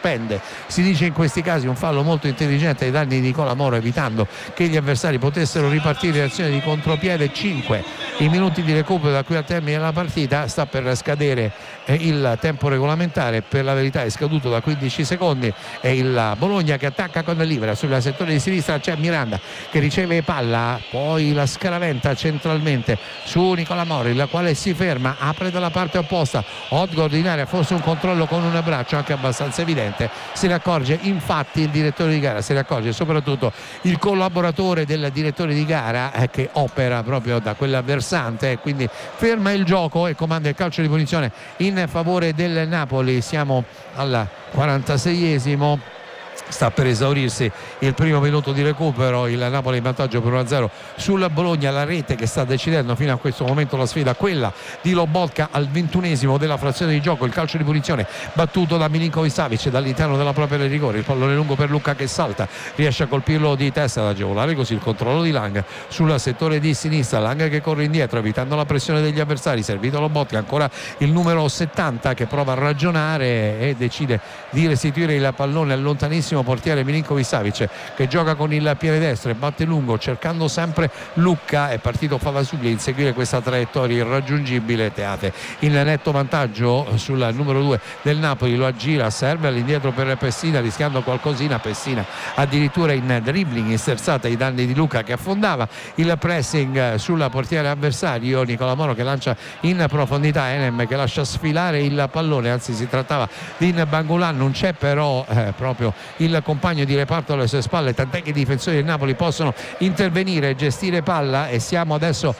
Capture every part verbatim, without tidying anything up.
sospende, si dice in questi casi un fallo molto intelligente ai danni di Nicola Moro, evitando che gli avversari potessero ripartire in azione di contropiede. Cinque i minuti di recupero da qui al termine della partita, sta per scadere eh, il tempo regolamentare, per la verità è scaduto da quindici secondi, e il Bologna che attacca con Livera. Sul settore di sinistra c'è Miranda che riceve palla, poi la scaraventa centralmente su Nicola Moro, il quale si ferma, apre dalla parte opposta, Odgaard in area, forse un controllo con un braccio anche abbastanza evidente, se ne accorge infatti il direttore di gara, se ne accorge soprattutto il collaboratore del direttore di gara eh, che opera proprio da quella versante, e quindi ferma il gioco e comanda il calcio di punizione in favore del Napoli. Siamo al quarantaseiesimo, sta per esaurirsi il primo minuto di recupero, il Napoli in vantaggio per uno a zero sul Bologna. La rete che sta decidendo fino a questo momento la sfida, quella di Lobotka al ventunesimo della frazione di gioco. Il calcio di punizione battuto da Milinković-Savić dall'interno della propria area di rigore, il pallone lungo per Lucca che salta, riesce a colpirlo di testa ad agevolare così il controllo di Lang sul settore di sinistra. Lang che corre indietro evitando la pressione degli avversari, servito Lobotka, ancora il numero settanta che prova a ragionare e decide di restituire il pallone al lontanissimo portiere Milinković-Savić, che gioca con il piede destro e batte lungo cercando sempre Lucca. È partito Favasuglia a inseguire questa traiettoria irraggiungibile. Teate in netto vantaggio sul numero due del Napoli, lo aggira, serve all'indietro per Pessina rischiando qualcosina. Pessina addirittura in dribbling, insterzata ai danni di Lucca che affondava. Il pressing sul portiere avversario, Nicola Moro che lancia in profondità, Enem che lascia sfilare il pallone, anzi si trattava di Bangulan, non c'è però eh, proprio il compagno di reparto alle sue spalle, tant'è che i difensori del Napoli possono intervenire e gestire palla. E siamo adesso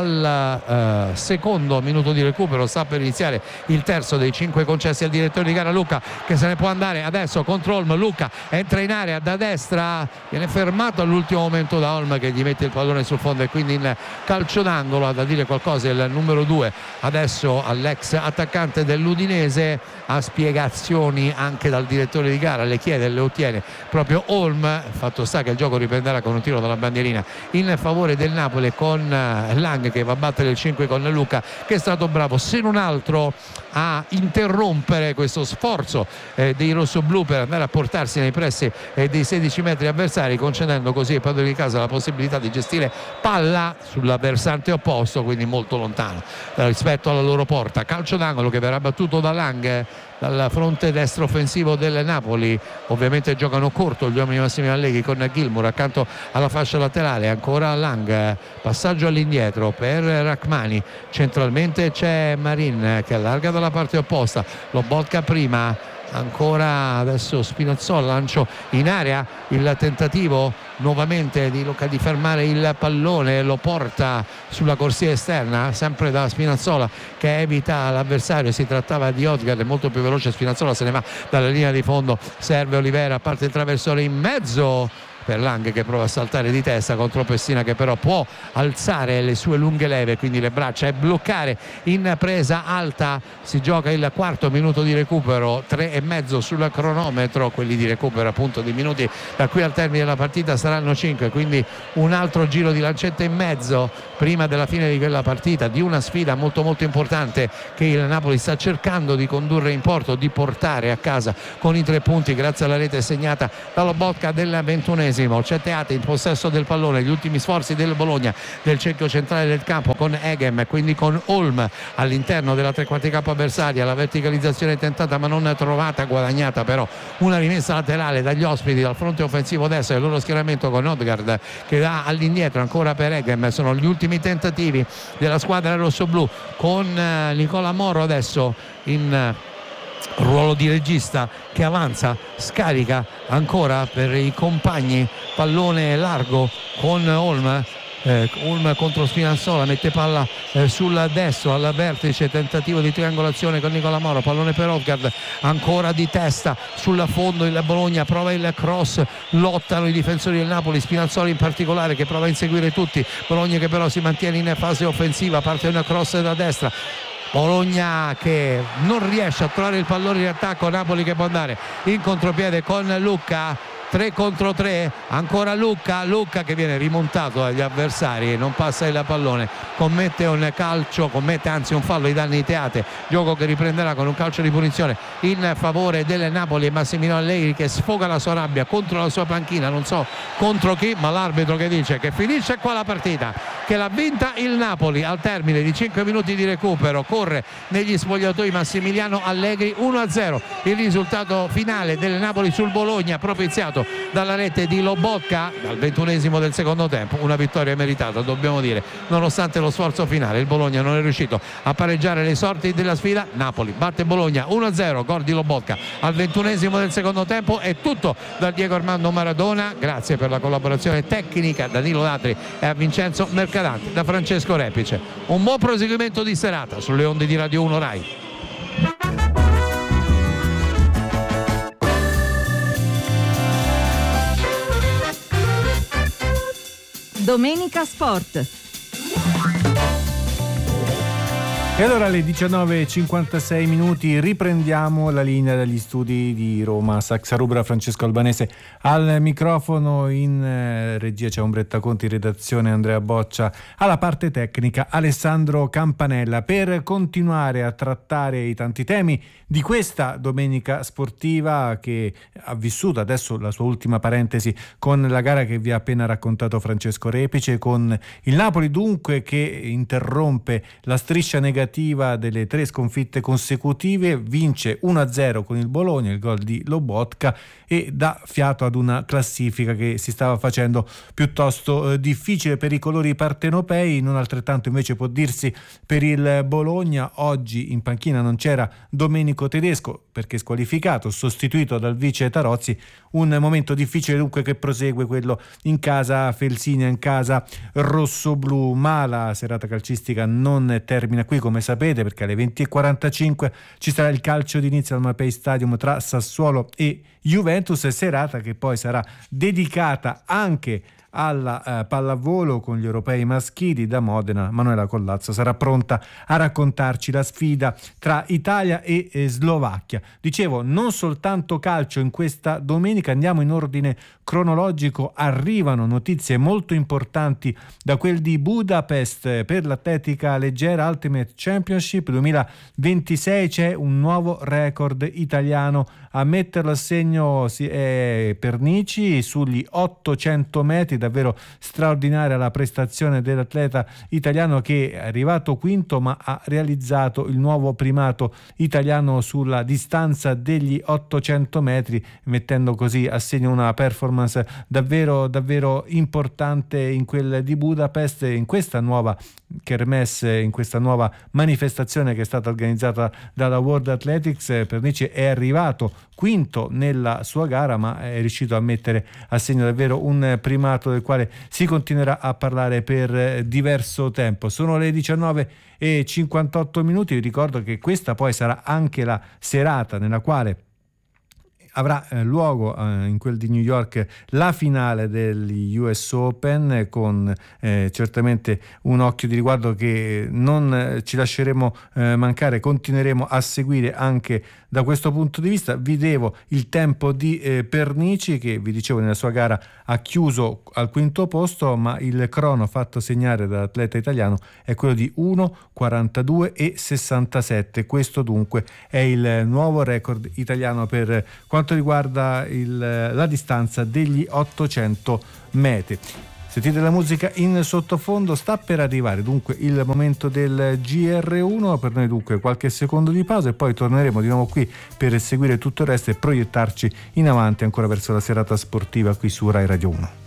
al uh, secondo minuto di recupero, sta per iniziare il terzo dei cinque concessi al direttore di gara. Lucca che se ne può andare adesso contro Olm, Lucca entra in area da destra, viene fermato all'ultimo momento da Olm che gli mette il pallone sul fondo, e quindi in calcio d'angolo. Ha da dire qualcosa il numero due adesso all'ex attaccante dell'Udinese, ha spiegazioni anche dal direttore di gara, le chiede e le ottiene proprio Olm. Fatto sta che il gioco riprenderà con un tiro dalla bandierina in favore del Napoli, con Lang che va a battere il cinque con Lucca che è stato bravo se non altro a interrompere questo sforzo eh, dei rossoblù per andare a portarsi nei pressi eh, dei sedici metri avversari, concedendo così ai padroni di casa la possibilità di gestire palla sulla versante opposto, quindi molto lontano eh, rispetto alla loro porta. Calcio d'angolo che verrà battuto da Lang dal fronte destro offensivo del Napoli. Ovviamente giocano corto gli uomini Massimo Allegri con Gilmour accanto alla fascia laterale, ancora Lang, passaggio all'indietro per Rachmani, centralmente c'è Marin che allarga dalla parte opposta, Lobotka prima, ancora adesso Spinazzola, lancio in area, il tentativo nuovamente di Lucca di fermare il pallone, lo porta sulla corsia esterna sempre da Spinazzola che evita l'avversario, si trattava di Odgaard, molto più veloce Spinazzola, se ne va dalla linea di fondo, serve Olivera, parte il traversone in mezzo per Lang che prova a saltare di testa contro Pessina che però può alzare le sue lunghe leve, quindi le braccia, e bloccare in presa alta. Si gioca il quarto minuto di recupero, tre e mezzo sul cronometro, quelli di recupero appunto di minuti da qui al termine della partita saranno cinque, quindi un altro giro di lancetta in mezzo prima della fine di quella partita, di una sfida molto molto importante che il Napoli sta cercando di condurre in porto, di portare a casa con i tre punti grazie alla rete segnata da Lobotka del ventunesimo. C'è Teate in possesso del pallone, gli ultimi sforzi del Bologna del cerchio centrale del campo con Eghem, quindi con Olm all'interno della tre quarti campo avversaria, la verticalizzazione tentata ma non trovata, guadagnata però una rimessa laterale dagli ospiti dal fronte offensivo destro del loro schieramento con Odgaard che dà all'indietro ancora per Eghem. Sono gli ultimi tentativi della squadra rossoblù con Nicola Moro adesso in ruolo di regista che avanza, scarica ancora per i compagni, pallone largo con Olm, eh, Olm contro Spinazzola, mette palla eh, sul destro al vertice, tentativo di triangolazione con Nicola Moro, pallone per Odgaard, ancora di testa sul fondo il Bologna, prova il cross, lottano i difensori del Napoli, Spinazzola in particolare che prova a inseguire tutti, Bologna che però si mantiene in fase offensiva, parte una cross da destra, Bologna che non riesce a trovare il pallone di attacco, Napoli che può andare in contropiede con Lucca tre contro tre, ancora Lucca, Lucca che viene rimontato dagli avversari e non passa il pallone, commette un calcio, commette anzi un fallo ai danni Teate, gioco che riprenderà con un calcio di punizione in favore del Napoli e Massimiliano Allegri che sfoga la sua rabbia contro la sua panchina, non so contro chi, ma l'arbitro che dice che finisce qua la partita, che l'ha vinta il Napoli al termine di cinque minuti di recupero. Corre negli spogliatoi Massimiliano Allegri, uno a zero il risultato finale del Napoli sul Bologna, propiziato dalla rete di Lobotka al ventunesimo del secondo tempo. Una vittoria meritata, dobbiamo dire, nonostante lo sforzo finale. Il Bologna non è riuscito a pareggiare le sorti della sfida. Napoli batte Bologna uno a zero, gol di Lobotka al ventunesimo del secondo tempo. È tutto da Diego Armando Maradona, grazie per la collaborazione tecnica da Danilo Latri e a Vincenzo Mercadante, da Francesco Repice. Un buon proseguimento di serata sulle onde di Radio uno Rai. Domenica Sport. E allora alle diciannove e cinquantasei minuti riprendiamo la linea dagli studi di Roma. Saxa Rubra, Francesco Albanese al microfono, in eh, regia c'è Ombretta Conti, in redazione Andrea Boccia, alla parte tecnica Alessandro Campanella, per continuare a trattare i tanti temi di questa domenica sportiva che ha vissuto adesso la sua ultima parentesi con la gara che vi ha appena raccontato Francesco Repice, con il Napoli dunque che interrompe la striscia negativa delle tre sconfitte consecutive, vince uno a zero con il Bologna, il gol di Lobotka, e dà fiato ad una classifica che si stava facendo piuttosto eh, difficile per i colori partenopei. Non altrettanto invece può dirsi per il Bologna. Oggi in panchina non c'era Domenico Tedesco perché squalificato, sostituito dal vice Tarozzi. Un momento difficile dunque che prosegue quello in casa Felsinia, in casa rossoblu, ma la serata calcistica non termina qui, come sapete, perché alle venti e quarantacinque ci sarà il calcio d'inizio al Mapei Stadium tra Sassuolo e Juventus, serata che poi sarà dedicata anche alla eh, pallavolo con gli europei maschili. Da Modena Manuela Collazzo sarà pronta a raccontarci la sfida tra Italia e eh, Slovacchia. Dicevo, non soltanto calcio in questa domenica, andiamo in ordine cronologico. Arrivano notizie molto importanti da quel di Budapest per l'atletica leggera Ultimate Championship duemilaventisei. C'è un nuovo record italiano a metterlo a segno è Pernici sugli ottocento metri. Davvero straordinaria la prestazione dell'atleta italiano che è arrivato quinto, ma ha realizzato il nuovo primato italiano sulla distanza degli ottocento metri, mettendo così a segno una performance davvero davvero importante in quel di Budapest, in questa nuova kermesse, in questa nuova manifestazione che è stata organizzata dalla World Athletics. Pernici è arrivato quinto nella sua gara, ma è riuscito a mettere a segno davvero un primato del quale si continuerà a parlare per diverso tempo. Sono le diciannove e cinquantotto minuti. Vi ricordo che questa poi sarà anche la serata nella quale avrà eh, luogo eh, in quel di New York la finale degli U S Open, con eh, certamente un occhio di riguardo che non eh, ci lasceremo eh, mancare. Continueremo a seguire anche da questo punto di vista. Vi devo il tempo di eh, Pernici, che vi dicevo nella sua gara ha chiuso al quinto posto, ma il crono fatto segnare dall'atleta italiano è quello di uno quarantadue e sessantasette. Questo dunque è il nuovo record italiano per quanto riguarda il, la distanza degli ottocento metri. Sentite la musica in sottofondo, sta per arrivare dunque il momento del G R uno, per noi dunque qualche secondo di pausa e poi torneremo di nuovo qui per seguire tutto il resto e proiettarci in avanti ancora verso la serata sportiva qui su Rai Radio uno.